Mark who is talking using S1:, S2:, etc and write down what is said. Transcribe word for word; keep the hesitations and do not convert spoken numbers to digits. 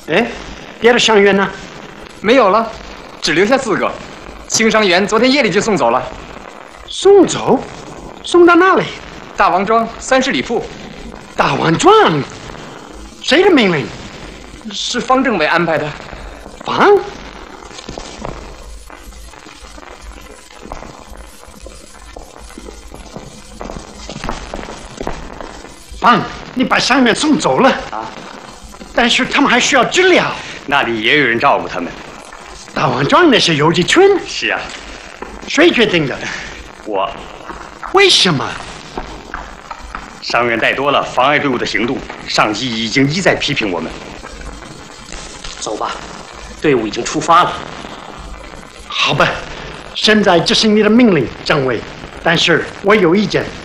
S1: 哎，别的伤员呢？
S2: 没有了，只留下四个。轻伤员昨天夜里就送走了。
S1: 送走？送到哪里？
S2: 大王庄三十里铺。
S1: 大王庄？谁的命令？
S2: 是方政委安排的。
S1: 方？方，你把伤员送走了啊？但是他们还需要治疗。
S3: 那里也有人照顾他们。
S1: 大王庄那是游击村。
S3: 是啊。
S1: 谁决定的？
S3: 我。
S1: 为什么？
S3: 伤员带多了，妨碍队伍的行动。上级已经一再批评我们。
S4: 走吧，队伍已经出发了。
S1: 好吧，现在这是你的命令，政委。但是我有意见。